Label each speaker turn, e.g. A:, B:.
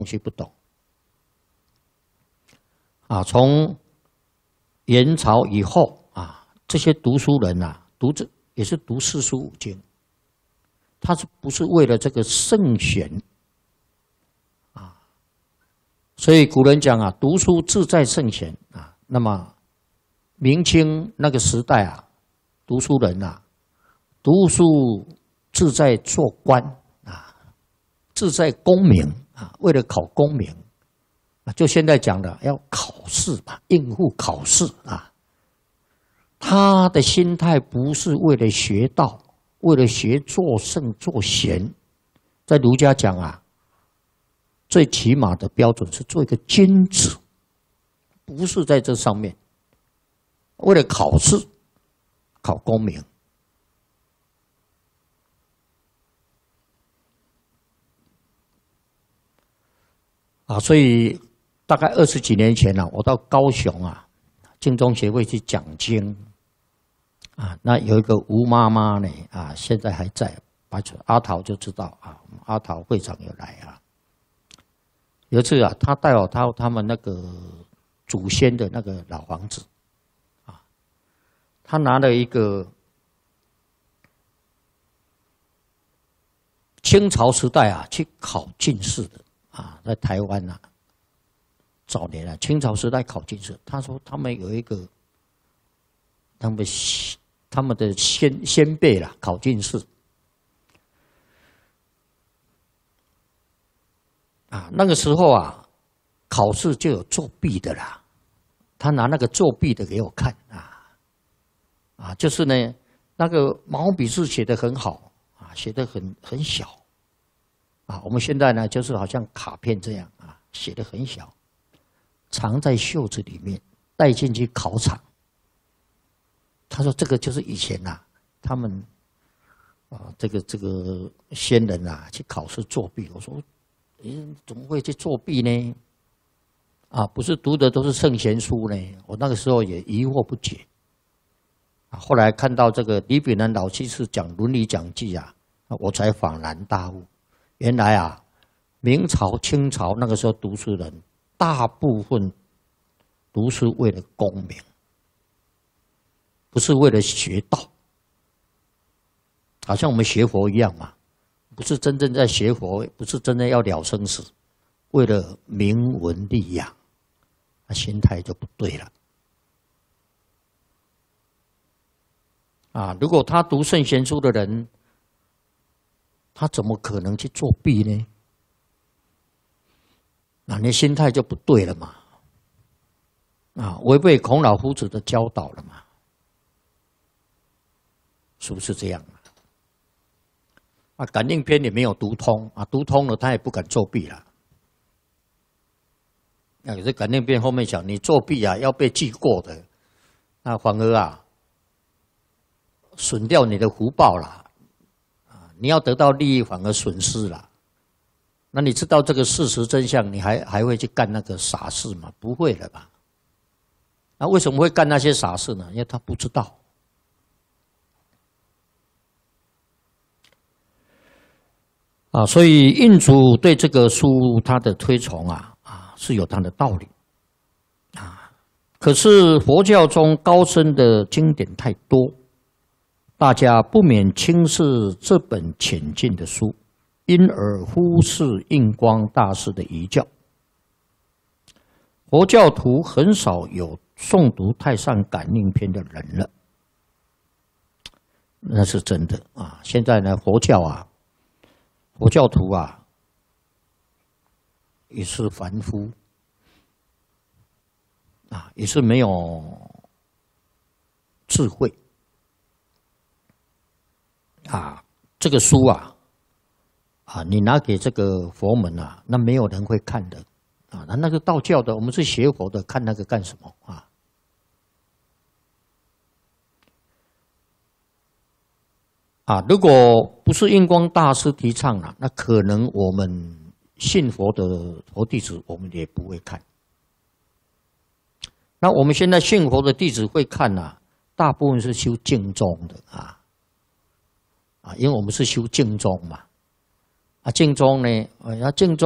A: 东西不懂啊。从元朝以后啊，这些读书人啊，也是读四书五经，他不是为了这个圣贤啊？所以古人讲啊，读书志在圣贤啊。那么明清那个时代啊，读书人啊，读书志在做官啊，志在功名啊，为了考功名啊，就现在讲的要考试嘛，应付考试啊。他的心态不是为了学道，为了学做圣做贤。在儒家讲啊，最起码的标准是做一个君子，不是在这上面为了考试考功名。啊，所以大概20几年前啊，我到高雄啊，净宗协会去讲经啊，那有一个吴妈妈呢啊，现在还在，阿桃就知道啊，阿桃会长有来啊。有一次啊，他带我到他们那个祖先的那个老房子啊，他拿了一个清朝时代啊去考进士的啊，在台湾啊，早年啊，清朝时代考进士，他说他们有一个他们的先辈啦，考进士啊，那个时候啊，考试就有作弊的啦。他拿那个作弊的给我看啊，就是呢，那个毛笔字写得很好啊，写得很小啊。我们现在呢，就是好像卡片这样啊，写得很小，藏在袖子里面，带进去考场。他说：“这个就是以前呐，他们啊，这个先人啊，去考试作弊。”我说：“怎么会去作弊呢？啊，不是读的都是圣贤书呢？”我那个时候也疑惑不解。啊，后来看到这个李炳南老居士讲《伦理讲记》啊，我才恍然大悟，原来啊，明朝、清朝那个时候读书人，大部分读书为了功名。不是为了学道，好像我们学佛一样嘛，不是真正在学佛，不是真正要了生死，为了名闻利养，那心态就不对了。啊，如果他读圣贤书的人，他怎么可能去作弊呢？那你心态就不对了嘛，啊，违背孔老夫子的教导了嘛。是不是这样啊？感应篇也没有读通啊，读通了他也不敢作弊了。那可是感应篇后面讲，你作弊啊要被记过的，那反而啊损掉你的福报了啊！你要得到利益，反而损失了。那你知道这个事实真相，你还会去干那个傻事吗？不会了吧？那为什么会干那些傻事呢？因为他不知道。啊，所以印祖对这个书他的推崇啊是有他的道理啊。可是佛教中高深的经典太多，大家不免轻视这本浅近的书，因而忽视印光大师的遗教。佛教徒很少有诵读《太上感应篇》的人了，那是真的啊。现在呢，佛教徒啊，也是凡夫啊，也是没有智慧啊。这个书啊，你拿给这个佛门啊，那没有人会看的啊。那个道教的，我们是学佛的，看那个干什么啊？啊，如果不是印光大师提倡了，那可能我们信佛的佛弟子，我们也不会看。那我们现在信佛的弟子会看啊，大部分是修净宗的因为我们是修净宗嘛，净宗呢，净宗。